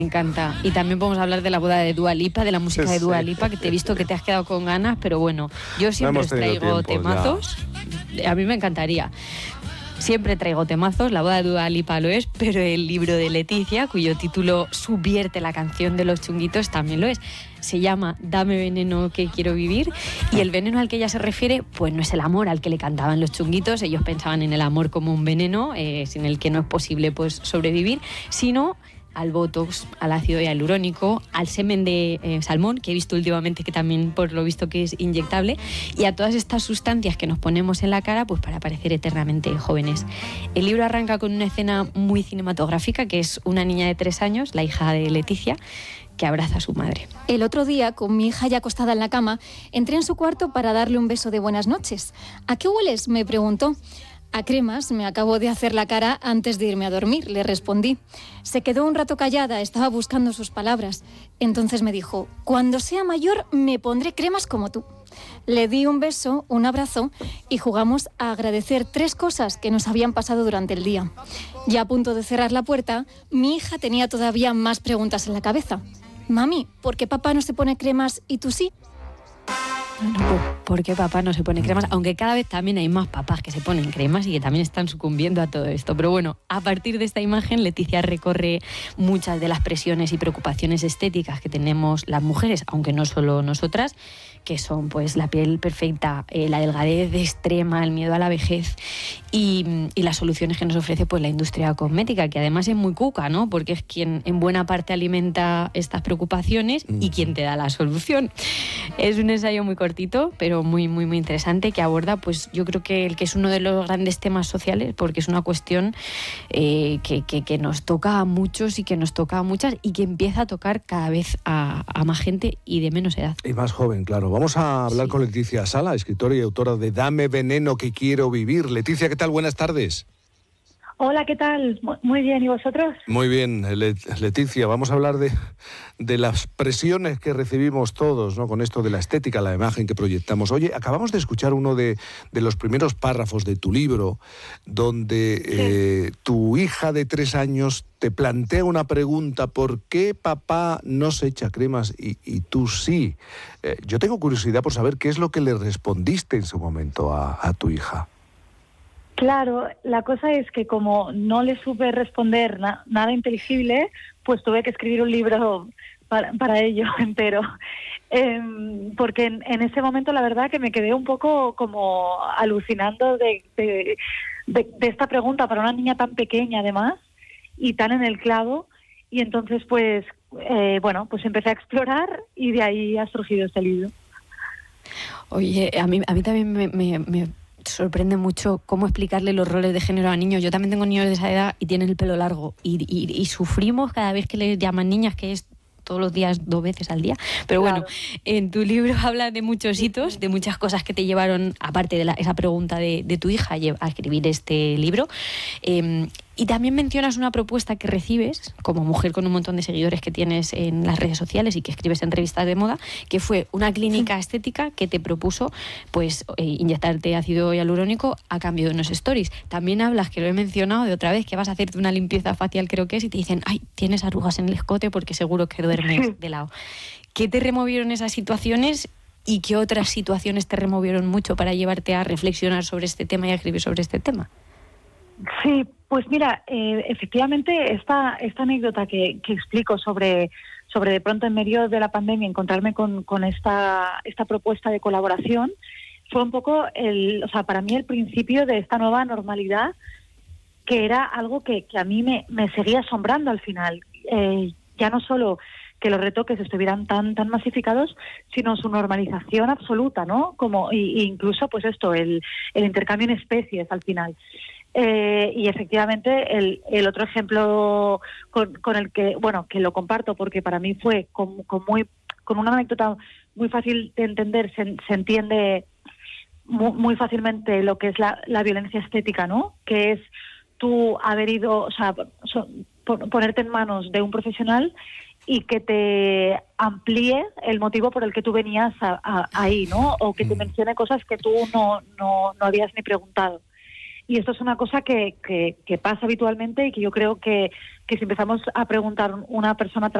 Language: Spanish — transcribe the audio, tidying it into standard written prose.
Me encanta. Y también podemos hablar de la boda de Dua Lipa, de la música de Dua Lipa, que te he visto que te has quedado con ganas, pero bueno, yo siempre os traigo temazos. A mí me encantaría. Siempre traigo temazos, la boda de Dua Lipa lo es, pero el libro de Leticia, cuyo título subvierte la canción de los Chunguitos, también lo es. Se llama Dame veneno que quiero vivir, y el veneno al que ella se refiere pues no es el amor al que le cantaban los Chunguitos. Ellos pensaban en el amor como un veneno sin el que no es posible pues sobrevivir, sino al botox, al ácido hialurónico, al semen de salmón, que he visto últimamente que también por lo visto que es inyectable, y a todas estas sustancias que nos ponemos en la cara pues para parecer eternamente jóvenes. El libro arranca con una escena muy cinematográfica, que es una niña de 3 años, la hija de Leticia, que abraza a su madre. El otro día, con mi hija ya acostada en la cama, entré en su cuarto para darle un beso de buenas noches. ¿A qué hueles?, me preguntó. A cremas, me acabo de hacer la cara antes de irme a dormir, le respondí. Se quedó un rato callada, estaba buscando sus palabras. Entonces me dijo, cuando sea mayor me pondré cremas como tú. Le di un beso, un abrazo y jugamos a agradecer 3 cosas que nos habían pasado durante el día. Ya a punto de cerrar la puerta, mi hija tenía todavía más preguntas en la cabeza. Mami, ¿por qué papá no se pone cremas y tú sí? Bueno, ¿por qué papá no se pone cremas? Aunque cada vez también hay más papás que se ponen cremas y que también están sucumbiendo a todo esto. Pero bueno, a partir de esta imagen, Leticia recorre muchas de las presiones y preocupaciones estéticas que tenemos las mujeres, aunque no solo nosotras, que son pues la piel perfecta, la delgadez extrema, el miedo a la vejez y las soluciones que nos ofrece pues la industria cosmética, que además es muy cuca, ¿no? Porque es quien en buena parte alimenta estas preocupaciones y quien te da la solución. Es un ensayo muy cortito, pero muy, muy, muy interesante, que aborda, pues yo creo que el que es uno de los grandes temas sociales, porque es una cuestión que nos toca a muchos y que nos toca a muchas y que empieza a tocar cada vez a más gente y de menos edad. Y más joven, claro. Vamos a hablar con Leticia Sala, escritora y autora de Dame veneno que quiero vivir. Leticia, ¿qué tal? Buenas tardes. Hola, ¿qué tal? Muy bien, ¿y vosotros? Muy bien, Leticia, vamos a hablar de las presiones que recibimos todos, ¿no? Con esto de la estética, la imagen que proyectamos. Oye, acabamos de escuchar uno de los primeros párrafos de tu libro, donde tu hija de 3 años te plantea una pregunta: ¿por qué papá no se echa cremas y tú sí? Yo tengo curiosidad por saber qué es lo que le respondiste en su momento a tu hija. Claro, la cosa es que como no le supe responder nada inteligible, pues tuve que escribir un libro para ello entero. Porque en ese momento la verdad que me quedé un poco como alucinando de esta pregunta para una niña tan pequeña además y tan en el clavo. Y entonces pues empecé a explorar y de ahí ha surgido este libro. Oye, a mí también me sorprende mucho cómo explicarle los roles de género a niños. Yo también tengo niños de esa edad y tienen el pelo largo y sufrimos cada vez que les llaman niñas, que es todos los días 2 veces al día. Pero claro, bueno, en tu libro hablas de muchos hitos, de muchas cosas que te llevaron, aparte de esa pregunta de tu hija, a escribir este libro. Y también mencionas una propuesta que recibes como mujer con un montón de seguidores que tienes en las redes sociales y que escribes en revistas de moda, que fue una clínica estética que te propuso pues inyectarte ácido hialurónico a cambio de unos stories. También hablas, que lo he mencionado de otra vez, que vas a hacerte una limpieza facial, creo que es, y te dicen, ay, tienes arrugas en el escote porque seguro que duermes de lado. ¿Qué te removieron esas situaciones y qué otras situaciones te removieron mucho para llevarte a reflexionar sobre este tema y a escribir sobre este tema? Sí, pues mira, efectivamente esta anécdota que explico sobre de pronto en medio de la pandemia encontrarme con esta propuesta de colaboración fue un poco para mí el principio de esta nueva normalidad, que era algo que a mí me seguía asombrando al final. Ya no solo que los retoques estuvieran tan masificados, sino su normalización absoluta, ¿no? Como incluso pues el intercambio en especies al final. Y efectivamente el otro ejemplo con el que lo comparto, porque para mí fue con una anécdota muy fácil de entender, se entiende muy fácilmente lo que es la violencia estética, ¿no? Que es tú haber ido, ponerte en manos de un profesional y que te amplíe el motivo por el que tú venías ahí, ¿no? O que te mencione cosas que tú no habías ni preguntado. Y esto es una cosa que pasa habitualmente y que yo creo que si empezamos a preguntar una persona tras